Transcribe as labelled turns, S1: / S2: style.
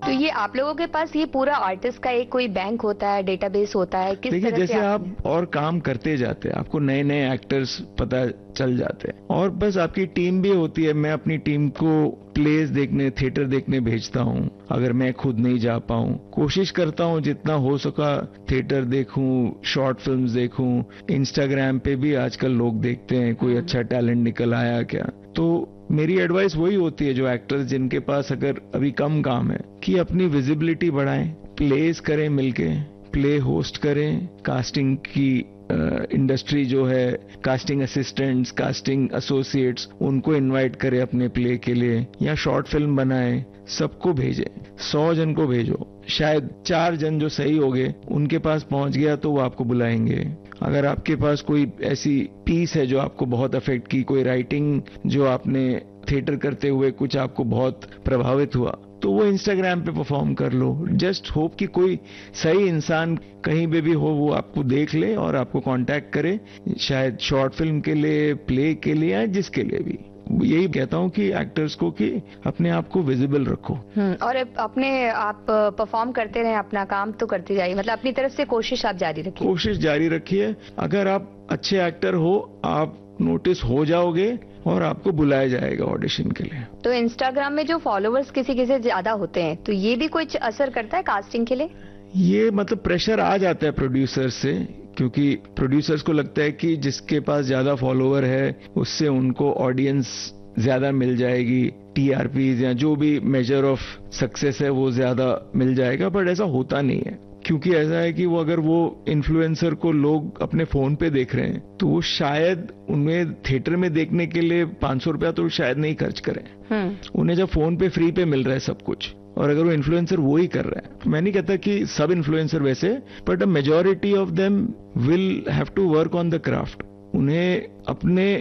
S1: तो ये आप लोगों के पास ये पूरा आर्टिस्ट का एक कोई बैंक होता है, डेटाबेस होता है, किस
S2: देखिए
S1: तरह से
S2: जैसे आप और काम करते जाते हैं आपको नए नए एक्टर्स पता चल जाते हैं और बस आपकी टीम भी होती है। मैं अपनी टीम को प्लेस देखने, थिएटर देखने भेजता हूँ। अगर मैं खुद नहीं जा पाऊँ, कोशिश करता हूँ जितना हो सका थिएटर देखूं, शॉर्ट फिल्म्स देखूं। इंस्टाग्राम पे भी आजकल लोग देखते हैं कोई अच्छा टैलेंट निकल आया क्या। तो मेरी एडवाइस वही होती है जो एक्टर्स जिनके पास अगर अभी कम काम है कि अपनी विजिबिलिटी बढ़ाएं, प्लेस करें मिलके, प्ले होस्ट करें, कास्टिंग की इंडस्ट्री जो है, कास्टिंग असिस्टेंट्स, कास्टिंग एसोसिएट्स, उनको इनवाइट करें अपने प्ले के लिए, या शॉर्ट फिल्म बनाएं, सबको भेजें। 100 जन को भेजो, शायद 4 जन जो सही हो गए उनके पास पहुंच गया तो वो आपको बुलाएंगे। अगर आपके पास कोई ऐसी पीस है जो आपको बहुत अफेक्ट की, कोई राइटिंग जो आपने थिएटर करते हुए कुछ आपको बहुत प्रभावित हुआ, तो वो इंस्टाग्राम पे परफॉर्म कर लो। जस्ट होप कि कोई सही इंसान कहीं पे भी हो वो आपको देख ले और आपको कांटेक्ट करे, शायद शॉर्ट फिल्म के लिए, प्ले के लिए, या जिसके लिए भी। यही कहता हूँ कि एक्टर्स को कि अपने आप को विजिबल रखो।
S1: और अपने आप परफॉर्म करते रहे, अपना काम तो करते जाइए, मतलब अपनी तरफ से कोशिश आप जारी रखिए।
S2: कोशिश जारी रखिए। अगर आप अच्छे एक्टर हो, आप नोटिस हो जाओगे और आपको बुलाया जाएगा ऑडिशन के लिए।
S1: तो इंस्टाग्राम में जो फॉलोवर्स किसी किसी ज्यादा होते हैं, तो ये भी कुछ असर करता है कास्टिंग के लिए?
S2: ये मतलब प्रेशर आ जाता है प्रोड्यूसर से, क्योंकि प्रोड्यूसर्स को लगता है कि जिसके पास ज्यादा फॉलोवर है उससे उनको ऑडियंस ज्यादा मिल जाएगी, टीआरपीज या जो भी मेजर ऑफ सक्सेस है वो ज्यादा मिल जाएगा। बट ऐसा होता नहीं है, क्योंकि ऐसा है कि वो अगर वो इन्फ्लुएंसर को लोग अपने फोन पे देख रहे हैं तो वो शायद उन्हें थिएटर में देखने के लिए 500 रुपया तो शायद नहीं खर्च करें। उन्हें जब फोन पे फ्री पे मिल रहा है सब कुछ, और अगर वो इन्फ्लुएंसर वो ही कर रहा है, मैं नहीं कहता कि सब इन्फ्लुएंसर वैसे, but a majority of them will have to work on the craft. उन्हें अपने